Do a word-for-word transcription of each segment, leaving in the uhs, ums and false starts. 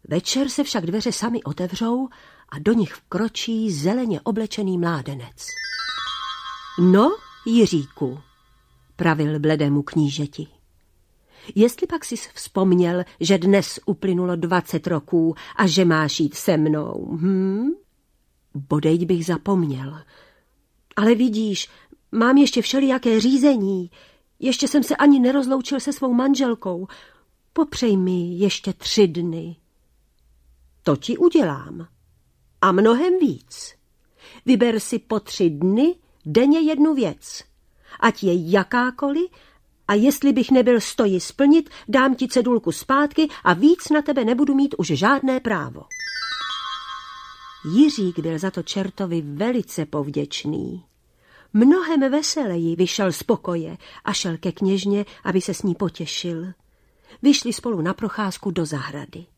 Večer se však dveře sami otevřou a do nich vkročí zeleně oblečený mládenec. No, Jiříku, pravil bledému knížeti. Jestli pak jsi vzpomněl, že dnes uplynulo dvacet roků a že máš jít se mnou, hm? Bodejť bych zapomněl. Ale vidíš, mám ještě všelijaké řízení. Ještě jsem se ani nerozloučil se svou manželkou. Popřej mi ještě tři dny. To ti udělám. A mnohem víc. Vyber si po tři dny denně jednu věc. Ať je jakákoliv, a jestli bych nebyl stoji splnit, dám ti cedulku zpátky a víc na tebe nebudu mít už žádné právo. Jiřík byl za to čertovi velice povděčný. Mnohem veseleji vyšel z pokoje a šel ke kněžně, aby se s ní potěšil. Vyšli spolu na procházku do zahrady.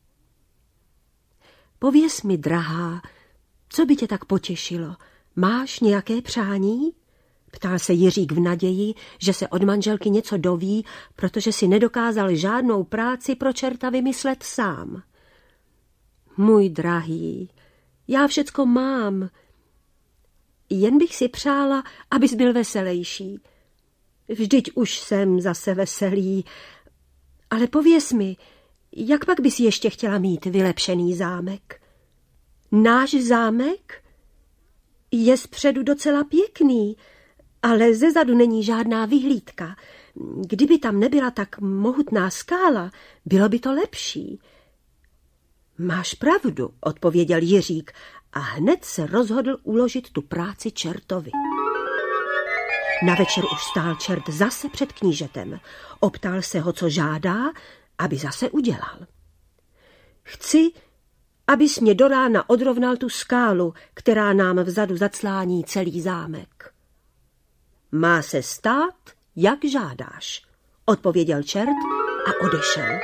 Pověz mi, drahá, co by tě tak potěšilo? Máš nějaké přání? Ptal se Jiřík v naději, že se od manželky něco doví, protože si nedokázal žádnou práci pro čerta vymyslet sám. Můj drahý, já všecko mám. Jen bych si přála, abys byl veselejší. Vždyť už jsem zase veselý. Ale pověz mi, jak pak bys ještě chtěla mít vylepšený zámek? Náš zámek je zpředu docela pěkný, ale zezadu není žádná vyhlídka. Kdyby tam nebyla tak mohutná skála, bylo by to lepší. Máš pravdu, odpověděl Jiřík a hned se rozhodl uložit tu práci čertovi. Na večer už stál čert zase před knížetem. Optal se ho, co žádá, aby zase udělal. Chci, abys mě do rána odrovnal tu skálu, která nám vzadu zaclání celý zámek. Má se stát, jak žádáš, odpověděl čert a odešel.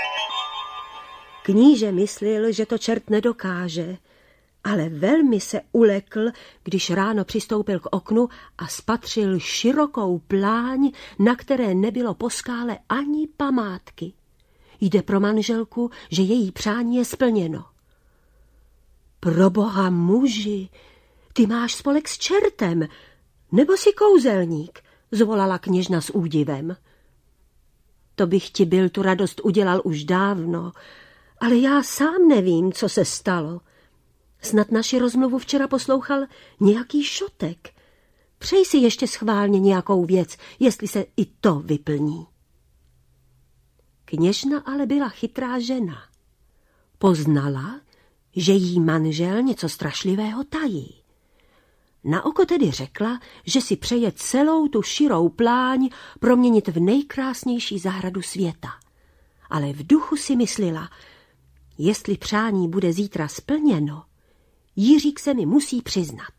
Kníže myslil, že to čert nedokáže, ale velmi se ulekl, když ráno přistoupil k oknu a spatřil širokou pláň, na které nebylo po skále ani památky. Jde pro manželku, že její přání je splněno. Proboha, muži, ty máš spolek s čertem, nebo jsi kouzelník, zvolala kněžna s údivem. To bych ti byl tu radost udělal už dávno, ale já sám nevím, co se stalo. Snad naši rozmluvu včera poslouchal nějaký šotek. Přej si ještě schválně nějakou věc, jestli se i to vyplní. Kněžna ale byla chytrá žena. Poznala, že jí manžel něco strašlivého tají. Na oko tedy řekla, že si přeje celou tu širou pláň proměnit v nejkrásnější zahradu světa. Ale v duchu si myslela, jestli přání bude zítra splněno, Jiřík se mi musí přiznat.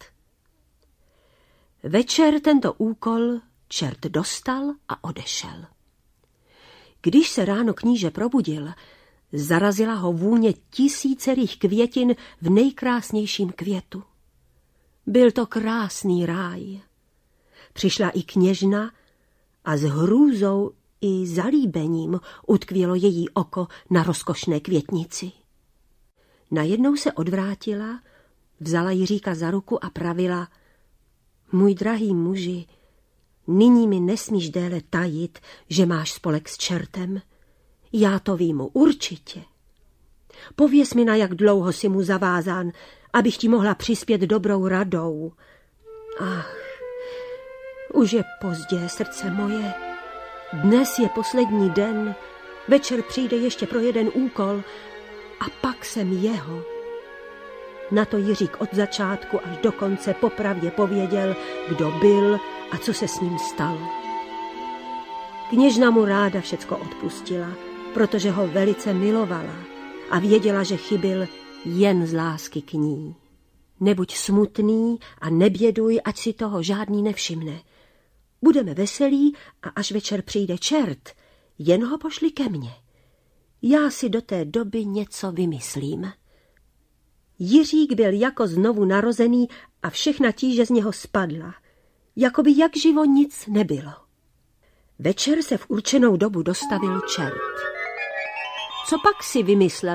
Večer tento úkol čert dostal a odešel. Když se ráno kníže probudil, zarazila ho vůně tisícerých květin v nejkrásnějším květu. Byl to krásný ráj. Přišla i kněžna a s hrůzou i zalíbením utkvělo její oko na rozkošné květnici. Najednou se odvrátila, vzala Jiříka za ruku a pravila: Můj drahý muži, nyní mi nesmíš déle tajit, že máš spolek s čertem. Já to vím určitě. Pověz mi, na jak dlouho jsi mu zavázán, abych ti mohla přispět dobrou radou. Ach, už je pozdě, srdce moje. Dnes je poslední den, večer přijde ještě pro jeden úkol a pak jsem jeho. Na to Jiřík od začátku až do konce popravdě pověděl, kdo byl a co se s ním stalo. Kněžna mu ráda všecko odpustila, protože ho velice milovala a věděla, že chybil jen z lásky k ní. Nebuď smutný a neběduj, ať si toho žádný nevšimne. Budeme veselí a až večer přijde čert, jen ho pošli ke mně. Já si do té doby něco vymyslím. Jiřík byl jako znovu narozený a všechna tíže z něho spadla. Jakoby jak živo nic nebylo. Večer se v určenou dobu dostavil čert. Co pak si vymyslel